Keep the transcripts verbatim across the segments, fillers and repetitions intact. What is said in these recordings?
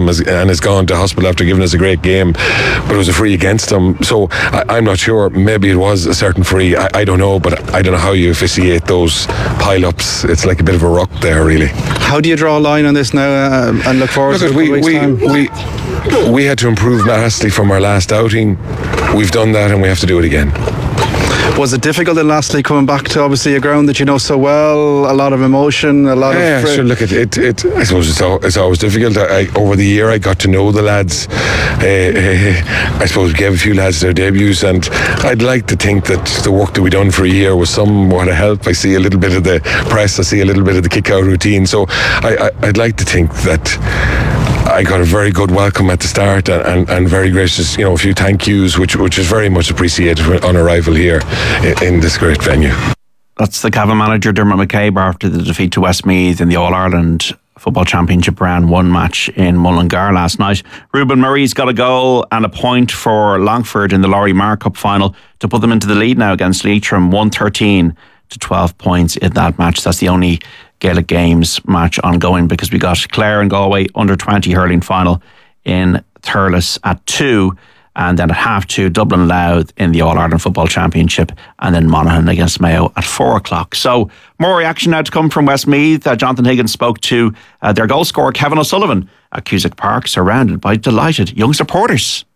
him as, and has gone to hospital after giving us a great game, but it was a free against him. So I, I'm not sure. Maybe it was a certain free. I, I don't know, but I don't know how you officiate those pile-ups. It's like a bit of a ruck there, really. How do you draw a line on this now uh, and look forward look, to we, a week's we, time? we, we had to improve massively from our last outing. We've done that and we have to do it again. Was it difficult in lastly coming back to obviously a ground that you know so well, a lot of emotion, a lot yeah, of... Yeah, sure, look, it, it, it, I suppose it's, al- it's always difficult. I, I, over the year I got to know the lads. Uh, uh, I suppose we gave a few lads their debuts, and I'd like to think that the work that we done for a year was somewhat a help. I see a little bit of the press, I see a little bit of the kick-out routine, so I, I, I'd like to think that I got a very good welcome at the start, and, and, and very gracious, you know, a few thank yous, which which is very much appreciated on arrival here in, in this great venue. That's the Cavan manager Dermot McCabe after the defeat to Westmeath in the All-Ireland Football Championship round one match in Mullingar last night. Ruben Murray's got a goal and a point for Longford in the Laurie Marr Cup final to put them into the lead now against Leitrim, one thirteen to twelve points in that match. That's the only Gaelic Games match ongoing, because we got Clare and Galway under twenty hurling final in Thurles at two, and then at half two Dublin Louth in the All-Ireland Football Championship, and then Monaghan against Mayo at four o'clock. So more reaction now to come from Westmeath. Uh, Jonathan Higgins spoke to uh, their goal scorer Kevin O'Sullivan at Cusack Park, surrounded by delighted young supporters.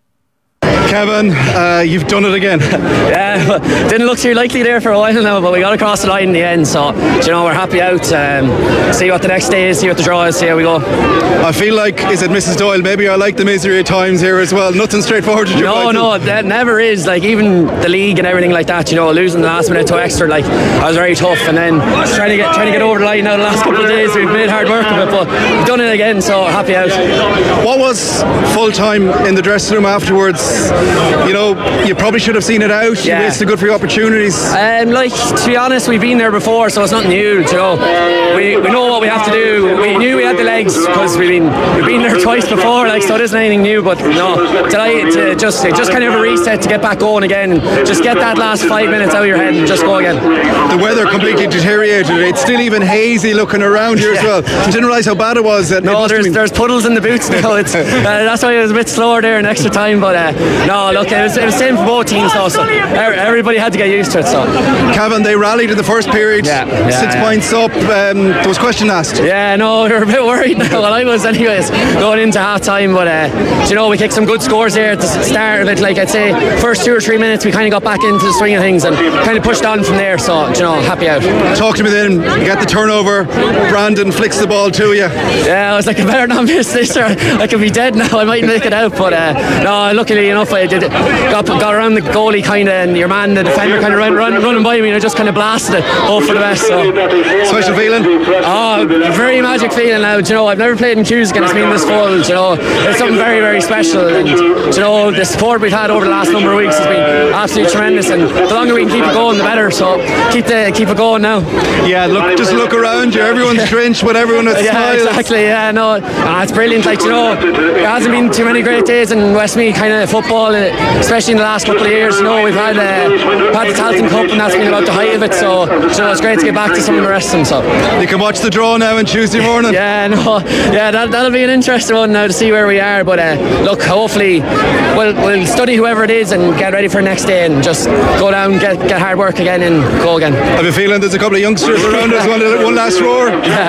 Kevin, uh, you've done it again. Yeah, didn't look too likely there for a while now, but we got across the line in the end, so you know, we're happy out. Um, see what the next day is, see what the draw is, see how we go. I feel like, is it Missus Doyle, maybe I like the misery at times here as well. Nothing straightforward to do. No, no, that never is. Like, even the league and everything like that, you know, losing the last minute to extra, like, I was very tough, and then trying to get trying to get over the line now the last couple of days. We've made hard work of it, but we've done it again, so happy out. What was full time in the dressing room afterwards? You know, you probably should have seen it out. Yeah. You wasted good for your opportunities. Um, like, to be honest, we've been there before, so it's not new. You know, we we know what we have to do. We knew we had the legs because we've been we've been there twice before. Like, so it isn't anything new. But no, delighted to just just kind of a reset to get back going again, and just get that last five minutes out of your head and just go again. The weather completely deteriorated. It's still even hazy looking around here as well. I didn't realise how bad it was. It no, there's been... there's puddles in the boots now. It's uh, that's why it was a bit slower there in extra time. But uh, no, look, it was it was same for both teams though, so everybody had to get used to it. So Cavan, they rallied in the first period, yeah, yeah, six yeah. points up. Um, there was question asked. Yeah, no, we were a bit worried now. Well, I was anyways going into half time, but uh, you know, we kicked some good scores there at the start of it. Like, I'd say first two or three minutes we kind of got back into the swing of things and kind of pushed on from there, so you know, happy out. Talk to me then. You get the turnover, Brandon flicks the ball to you. Yeah, I was like, I better not miss this or I could be dead now. I might make it out, but uh, no, luckily enough I did it. Got, got around the goalie kind of, and your man, the defender, kind of run, run, running by me, and I just kind of blasted it. Hope for the best. So. Special feeling? Oh, very magic feeling now. Do you know, I've never played in Cusack and it's been this full. Do you know, it's something very, very special. And do you know, the support we've had over the last number of weeks has been absolutely tremendous. And the longer we can keep it going, the better. So keep the keep it going now. Yeah, look, just look around you. Everyone's drenched with everyone that yeah, smiles. Exactly. Yeah, no, ah, it's brilliant. Like, you know, there hasn't been too many great days in Westmeath kind of football, especially in the last couple of years. You know, we've had uh, had the Tailteann Cup, and that's been about the height of it. So, you know, it's great to get back to some of the rest of them. So you can watch the draw now on Tuesday morning. yeah, no, yeah, that, that'll be an interesting one now to see where we are. But uh, look, hopefully we'll we'll study whoever it is and get ready for next day and just go down, get get hard work again, and go again. I have a feeling there's a couple of youngsters around us. One, one last roar.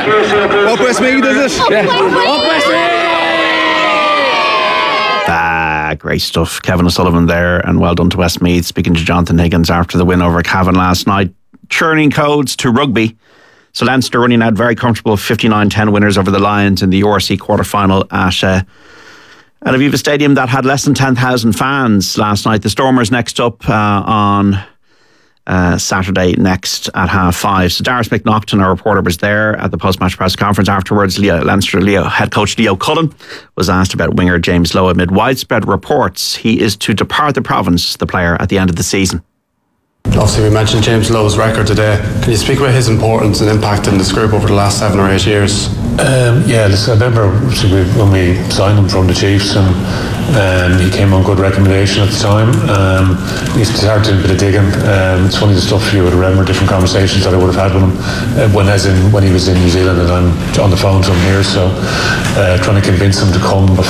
Yeah. Up Westmeath, is it? Yeah. Up Westmeath. Ah, great stuff. Kevin O'Sullivan there, and well done to Westmeath. Speaking to Jonathan Higgins after the win over Cavan last night. Churning codes to rugby. So Leinster running out very comfortable fifty-nine ten winners over the Lions in the U R C quarter-final at, uh, at Aviva Stadium that had less than ten thousand fans last night. The Stormers next up uh, on uh, Saturday next at half five. So Darius McNaughton, our reporter, was there at the post-match press conference afterwards. Leo, Leinster Leo, head coach Leo Cullen was asked about winger James Lowe amid widespread reports he is to depart the province, the player, at the end of the season. Obviously, we mentioned James Lowe's record today. Can you speak about his importance and impact in this group over the last seven or eight years? Um, yeah, listen, I remember when we signed him from the Chiefs, and um, he came on good recommendation at the time. Um, he started doing a bit of digging. Um, it's funny the stuff you would remember, different conversations that I would have had with him uh, when, as in when he was in New Zealand, and I'm on the phone to him here. So, uh, trying to convince him to come.